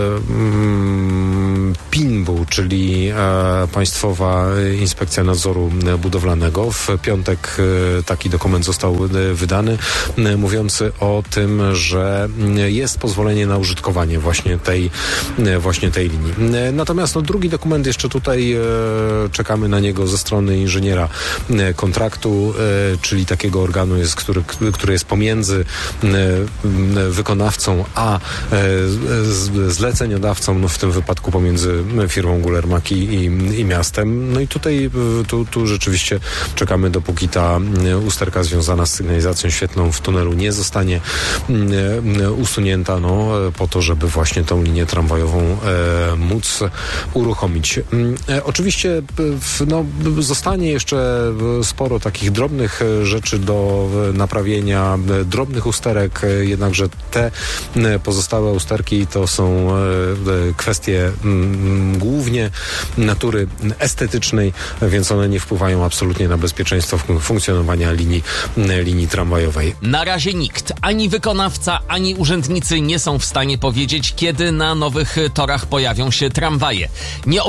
P I N B-u, czyli Państwowa Inspekcja Nadzoru Budowlanego. W piątek taki dokument został wydany, mówiący o tym, że jest pozwolenie na użytkowanie właśnie tej, właśnie tej linii. Natomiast no, drugi dokument jeszcze tutaj e, czekamy na niego ze strony inżyniera e, kontraktu, e, czyli takiego organu, jest, który, który jest pomiędzy e, wykonawcą a e, z, zleceniodawcą, no w tym wypadku pomiędzy firmą Gulermaki i, i miastem. No i tutaj tu, tu rzeczywiście czekamy, dopóki ta usterka związana z sygnalizacją świetlną w tunelu nie zostanie e, usunięta, no po to, żeby właśnie tą linię tramwajową e, móc uruchomić. E, oczywiście no, zostanie jeszcze sporo takich drobnych rzeczy do naprawienia, drobnych usterek, jednakże te pozostałe usterki to są kwestie m, głównie natury estetycznej, więc one nie wpływają absolutnie na bezpieczeństwo funkcjonowania linii, linii tramwajowej. Na razie nikt, ani wykonawca, ani urzędnicy nie są w stanie powiedzieć, kiedy na nowych torach pojawią się tramwaje. Nieoficjalnie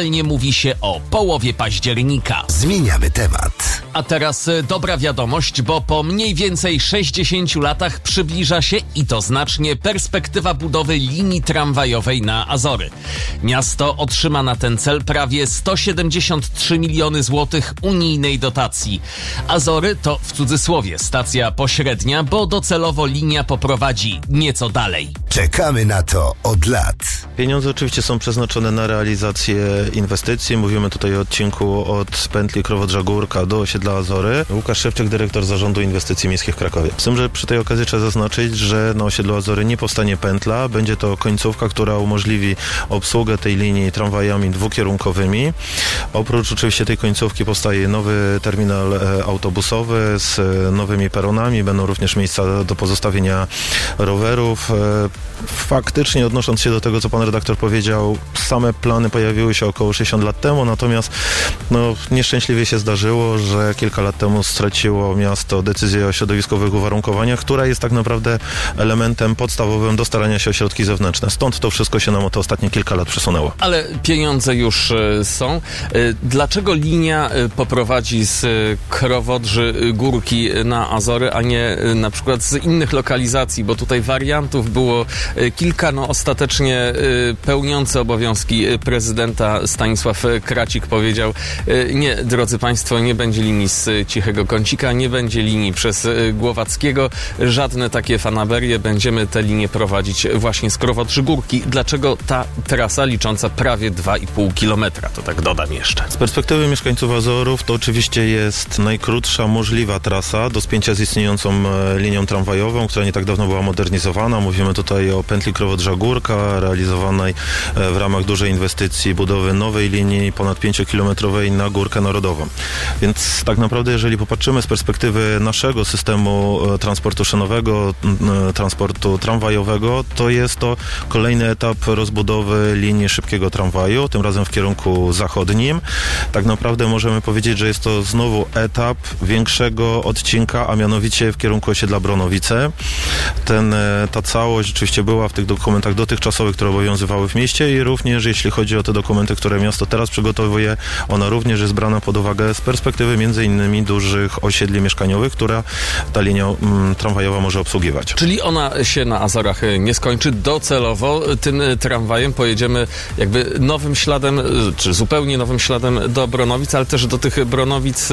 oficjalnie mówi się o połowie października. Zmieniamy temat. A teraz dobra wiadomość, bo po mniej więcej sześćdziesięciu latach przybliża się i to znacznie perspektywa budowy linii tramwajowej na Azory. Miasto otrzyma na ten cel prawie sto siedemdziesiąt trzy miliony złotych unijnej dotacji. Azory to w cudzysłowie stacja pośrednia, bo docelowo linia poprowadzi nieco dalej. Czekamy na to od lat. Pieniądze oczywiście są przeznaczone na realizację inwestycji. Mówimy tutaj o odcinku od pętli Krowodrza-Górka do osiedla Azory. Łukasz Szewczyk, dyrektor Zarządu Inwestycji Miejskich w Krakowie. Z tym, że przy tej okazji trzeba zaznaczyć, że na osiedlu Azory nie powstanie pętla. Będzie to końcówka, która umożliwi obsługę tej linii tramwajami dwukierunkowymi. Oprócz oczywiście tej końcówki powstaje nowy terminal e, autobusowy z e, nowymi peronami. Będą również miejsca do pozostawienia rowerów. E, faktycznie odnosząc się do tego, co pan redaktor powiedział, same plany pojawiły się około sześćdziesiąt lat temu, natomiast no, nieszczęśliwie się zdarzyło, że kilka lat temu straciło miasto decyzję o środowiskowych uwarunkowaniach, która jest tak naprawdę elementem podstawowym do starania się o środki zewnętrzne. Stąd to wszystko się nam o to ostatnie kilka lat przesunęło. Ale pieniądze już y, są. Y, dlaczego linia y, poprowadzi z y, Krowodrzy Górki na Azory, a nie y, na przykład z innych lokalizacji? Bo tutaj wariantów było y, kilka. No ostatecznie y, pełniący obowiązki y, prezydenta Stanisław Kracik powiedział: y, nie, drodzy państwo, nie będzie linii z y, Cichego Kącika, nie będzie linii przez y, Głowackiego. Żadne takie fanaberie. Będziemy te linie prowadzić właśnie z Krowodrzy Górki. Dlaczego ta trasa licząca prawie dwa i pół kilometra? To tak dodam jeszcze. Z perspektywy mieszkańców Azorów to oczywiście jest najkrótsza możliwa trasa do spięcia z istniejącą e, linią tramwajową, która nie tak dawno była modernizowana. Mówimy tutaj o pętli Krowodrza-Górka, realizowanej e, w ramach dużej inwestycji budowy nowej linii ponad pięciokilometrowej na Górkę Narodową. Więc tak naprawdę, jeżeli popatrzymy z perspektywy naszego systemu e, transportu szynowego, e, transportu tramwajowego, to jest to kolejny etap rozbudowy linii szybkiego tramwaju, tym razem w kierunku zachodnim. Tak naprawdę możemy powiedzieć, że jest to znowu etap większego odcinka, a mianowicie w kierunku osiedla Bronowice. Ten, ta całość rzeczywiście była w tych dokumentach dotychczasowych, które obowiązywały w mieście i również jeśli chodzi o te dokumenty, które miasto teraz przygotowuje, ona również jest brana pod uwagę z perspektywy między innymi dużych osiedli mieszkaniowych, która ta linia mm, tramwajowa może obsługiwać. Czyli ona się na Azorach nie skończy. Docelowo tym tramwajem pojedziemy jakby nowym śladem, czy zupełnie nowym śladem do Bronowic, ale też do tych Bronowic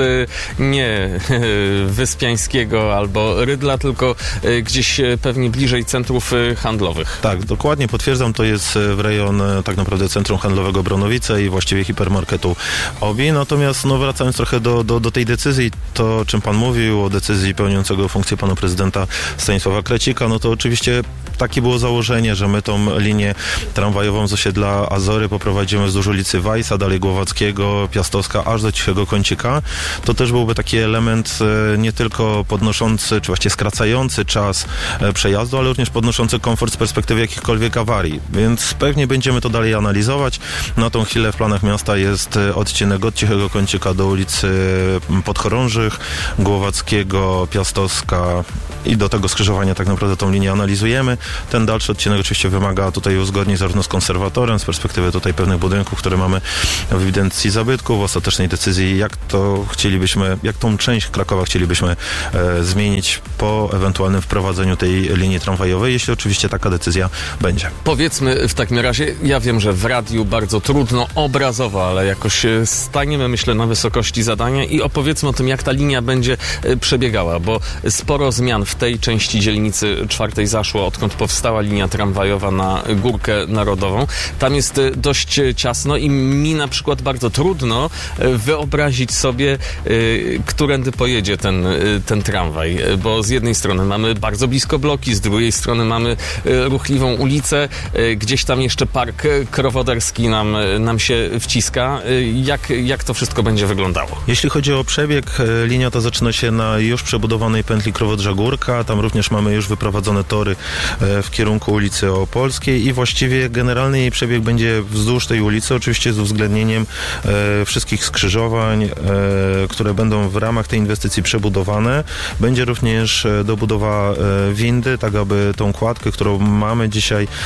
nie Wyspiańskiego albo Rydla, tylko gdzieś pewnie bliżej centrów handlowych. Tak, dokładnie potwierdzam, to jest w rejon tak naprawdę centrum handlowego Bronowice i właściwie hipermarketu Obi. Natomiast no, wracając trochę do, do, do tej decyzji, to o czym pan mówił, o decyzji pełniącego funkcję pana prezydenta Stanisława Kracika, no to oczywiście takie było założenie, że my tą linię tramwajową z osiedla Azory poprowadzimy wzdłuż ulicy Wajsa, dalej Głowackiego, Piastowska, aż do Cichego Kącika. To też byłby taki element e, nie tylko podnoszący, czy właściwie skracający czas e, przejazdu, ale również podnoszący komfort z perspektywy jakichkolwiek awarii. Więc pewnie będziemy to dalej analizować. Na tą chwilę w planach miasta jest odcinek od Cichego Kącika do ulicy Podchorążych, Głowackiego, Piastowska i do tego skrzyżowania tak naprawdę tą linię analizujemy. Ten dalszy odcinek oczywiście wymaga tutaj uzgodnień zarówno z konserwatorem, z perspektywy tutaj pewnych budynków, które mamy w ewidencji zabytków, w ostatecznej decyzji, jak to chcielibyśmy, jak tą część Krakowa chcielibyśmy e, zmienić po ewentualnym wprowadzeniu tej linii tramwajowej, jeśli oczywiście taka decyzja będzie. Powiedzmy w takim razie, ja wiem, że w radiu bardzo trudno obrazowo, ale jakoś staniemy, myślę, na wysokości zadania i opowiedzmy o tym, jak ta linia będzie przebiegała, bo sporo zmian w tej części dzielnicy czwartej zaszło, odkąd powstała linia tramwajowa na Górkę Narodową. Tam jest dość ciasno i mi na przykład bardzo trudno wyobrazić sobie, którędy pojedzie ten, ten tramwaj, bo z jednej strony mamy bardzo blisko bloki, z drugiej strony mamy ruchliwą ulicę, gdzieś tam jeszcze park krowoderski nam, nam się wciska. Jak, jak to wszystko będzie wyglądało? Jeśli chodzi o przebieg, linia ta zaczyna się na już przebudowanej pętli Krowodrza-Górka. Tam również mamy już wyprowadzone tory w kierunku ulicy Opolskiej i właściwie generalny jej przebieg będzie wzdłuż tej ulicy, oczywiście z uwzględnieniem e, wszystkich skrzyżowań, e, które będą w ramach tej inwestycji przebudowane. Będzie również dobudowa e, windy, tak aby tą kładkę, którą mamy dzisiaj,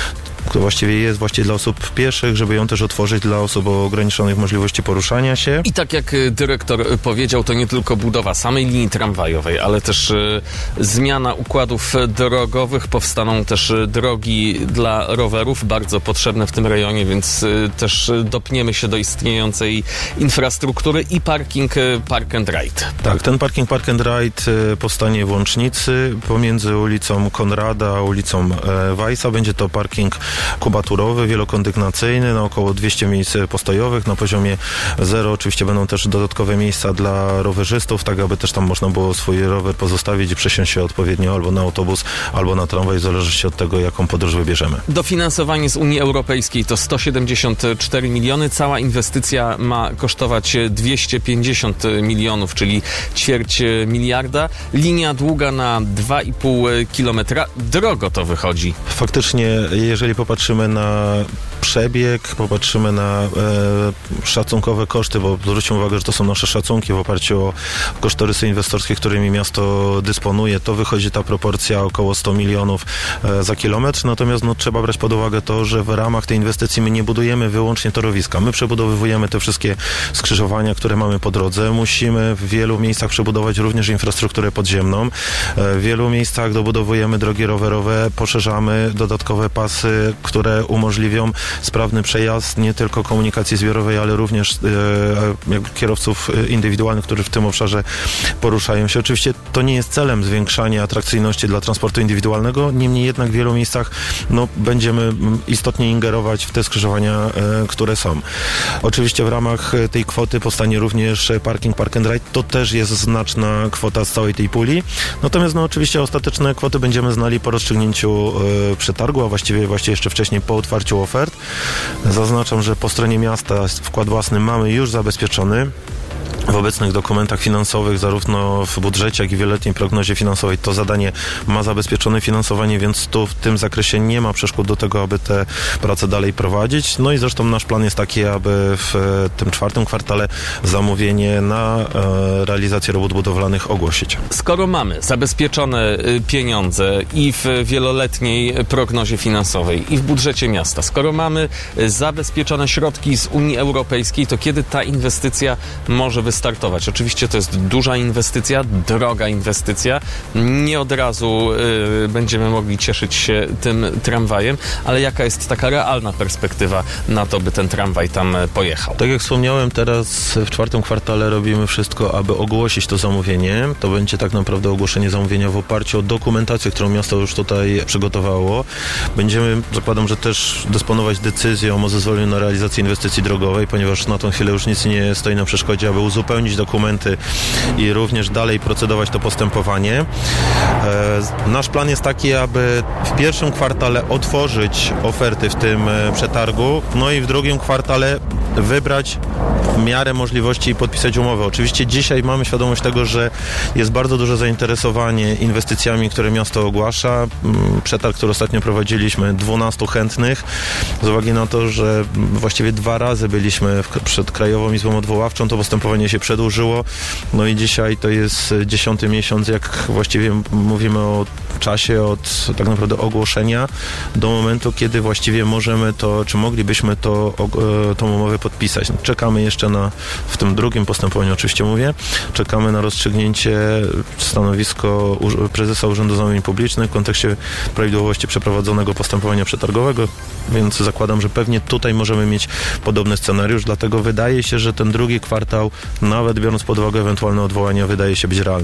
która właściwie jest właściwie dla osób pieszych, żeby ją też otworzyć dla osób o ograniczonych możliwości poruszania się. I tak jak dyrektor powiedział, to nie tylko budowa samej linii tramwajowej, ale też y, zmiana układów drogowych. Powstaną też drogi dla rowerów, bardzo potrzebne w tym rejonie, więc y, też dopniemy się do istniejącej infrastruktury i parking y, Park and Ride. Tak, ten parking Park and Ride y, powstanie w Łącznicy pomiędzy ulicą Konrada a ulicą e, Weissa. Będzie to parking kubaturowy, wielokondygnacyjny na około dwieście miejsc postojowych. Na poziomie zero oczywiście będą też dodatkowe miejsca dla rowerzystów, tak aby też tam można było swój rower pozostawić i przesiąść się odpowiednio albo na autobus, albo na tramwaj, w zależności od tego, jaką podróż wybierzemy. Dofinansowanie z Unii Europejskiej to sto siedemdziesiąt cztery miliony. Cała inwestycja ma kosztować dwieście pięćdziesiąt milionów, czyli ćwierć miliarda. Linia długa na dwa i pół kilometra. Drogo to wychodzi. Faktycznie, jeżeli popatrzymy na przebieg, popatrzymy na e, szacunkowe koszty, bo zwróćmy uwagę, że to są nasze szacunki w oparciu o kosztorysy inwestorskie, którymi miasto dysponuje, to wychodzi ta proporcja około sto milionów e, za kilometr, natomiast no, trzeba brać pod uwagę to, że w ramach tej inwestycji my nie budujemy wyłącznie torowiska, my przebudowujemy te wszystkie skrzyżowania, które mamy po drodze, musimy w wielu miejscach przebudować również infrastrukturę podziemną, e, w wielu miejscach dobudowujemy drogi rowerowe, poszerzamy dodatkowe pasy, które umożliwią sprawny przejazd nie tylko komunikacji zbiorowej, ale również e, kierowców indywidualnych, którzy w tym obszarze poruszają się. Oczywiście to nie jest celem zwiększania atrakcyjności dla transportu indywidualnego, niemniej jednak w wielu miejscach no, będziemy istotnie ingerować w te skrzyżowania, e, które są. Oczywiście w ramach tej kwoty powstanie również parking Park and Ride. To też jest znaczna kwota z całej tej puli. Natomiast no, oczywiście ostateczne kwoty będziemy znali po rozstrzygnięciu e, przetargu, a właściwie, właściwie jeszcze wcześniej po otwarciu ofert. Zaznaczam, że po stronie miasta wkład własny mamy już zabezpieczony. W obecnych dokumentach finansowych, zarówno w budżecie, jak i wieloletniej prognozie finansowej, to zadanie ma zabezpieczone finansowanie, więc tu w tym zakresie nie ma przeszkód do tego, aby te prace dalej prowadzić. No i zresztą nasz plan jest taki, aby w tym czwartym kwartale zamówienie na e, realizację robót budowlanych ogłosić. Skoro mamy zabezpieczone pieniądze i w wieloletniej prognozie finansowej, i w budżecie miasta, skoro mamy zabezpieczone środki z Unii Europejskiej, to kiedy ta inwestycja może wystartować? Oczywiście to jest duża inwestycja, droga inwestycja. Nie od razu y, będziemy mogli cieszyć się tym tramwajem, ale jaka jest taka realna perspektywa na to, by ten tramwaj tam pojechał? Tak jak wspomniałem, teraz w czwartym kwartale robimy wszystko, aby ogłosić to zamówienie. To będzie tak naprawdę ogłoszenie zamówienia w oparciu o dokumentację, którą miasto już tutaj przygotowało. Będziemy, zakładam, że też dysponować decyzją o zezwoleniu na realizację inwestycji drogowej, ponieważ na tą chwilę już nic nie stoi na przeszkodzie, aby uzupełnić dokumenty i również dalej procedować to postępowanie. E, nasz plan jest taki, aby w pierwszym kwartale otworzyć oferty w tym e, przetargu, no i w drugim kwartale wybrać w miarę możliwości i podpisać umowę. Oczywiście dzisiaj mamy świadomość tego, że jest bardzo duże zainteresowanie inwestycjami, które miasto ogłasza. Przetarg, który ostatnio prowadziliśmy, dwunastu chętnych, z uwagi na to, że właściwie dwa razy byliśmy w, przed Krajową Izbą Odwoławczą, to postępowanie się przedłużyło, no i dzisiaj to jest dziesiąty miesiąc, jak właściwie mówimy o czasie od tak naprawdę ogłoszenia do momentu, kiedy właściwie możemy to, czy moglibyśmy to, tą umowę podpisać. Czekamy jeszcze na, w tym drugim postępowaniu oczywiście mówię, czekamy na rozstrzygnięcie stanowisko prezesa Urzędu Zamówień Publicznych w kontekście prawidłowości przeprowadzonego postępowania przetargowego, więc zakładam, że pewnie tutaj możemy mieć podobny scenariusz, dlatego wydaje się, że ten drugi kwartał, nawet biorąc pod uwagę ewentualne odwołania, wydaje się być realny.